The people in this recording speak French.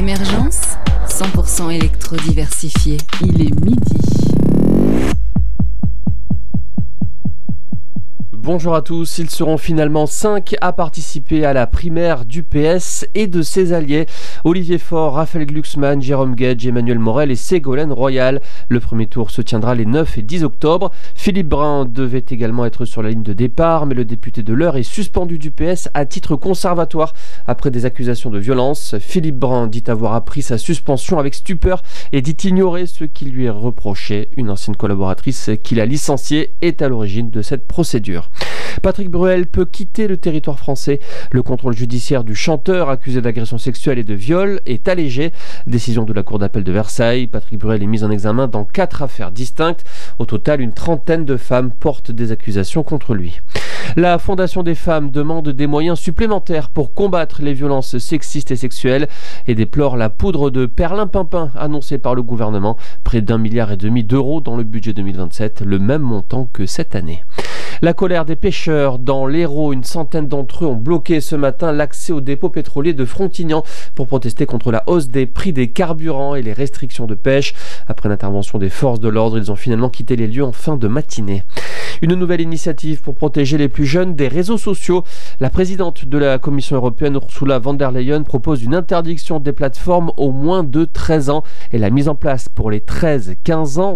Émergence, 100% électro-diversifié. Il est midi. Bonjour à tous, ils seront finalement 5 à participer à la primaire du PS et de ses alliés. Olivier Faure, Raphaël Glucksmann, Jérôme Guedj, Emmanuel Morel et Ségolène Royal. Le premier tour se tiendra les 9 et 10 octobre. Philippe Brun devait également être sur la ligne de départ, mais le député de l'Eure est suspendu du PS à titre conservatoire après des accusations de violence. Philippe Brun dit avoir appris sa suspension avec stupeur et dit ignorer ce qui lui est reproché. Une ancienne collaboratrice qu'il a licenciée est à l'origine de cette procédure. Patrick Bruel peut quitter le territoire français. Le contrôle judiciaire du chanteur accusé d'agression sexuelle et de viol est allégé. Décision de la Cour d'appel de Versailles. Patrick Bruel est mis en examen dans 4 affaires distinctes. Au total, une trentaine de femmes portent des accusations contre lui. La Fondation des femmes demande des moyens supplémentaires pour combattre les violences sexistes et sexuelles et déplore la poudre de perlimpinpin annoncée par le gouvernement. Près d'1,5 milliard d'euros dans le budget 2027, le même montant que cette année. La colère des pêcheurs dans l'Hérault, une centaine d'entre eux ont bloqué ce matin l'accès au dépôt pétrolier de Frontignan pour protester contre la hausse des prix des carburants et les restrictions de pêche. Après l'intervention des forces de l'ordre, ils ont finalement quitté les lieux en fin de matinée. Une nouvelle initiative pour protéger les plus jeunes des réseaux sociaux. La présidente de la Commission européenne, Ursula von der Leyen, propose une interdiction des plateformes aux moins de 13 ans et la mise en place pour les 13-15 ans